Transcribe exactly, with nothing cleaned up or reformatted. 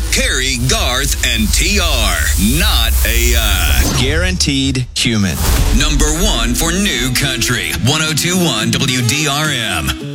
Carrie, Garth, and T R. Not A I. Guaranteed human. Number one for New Country. one oh two point one W D R M.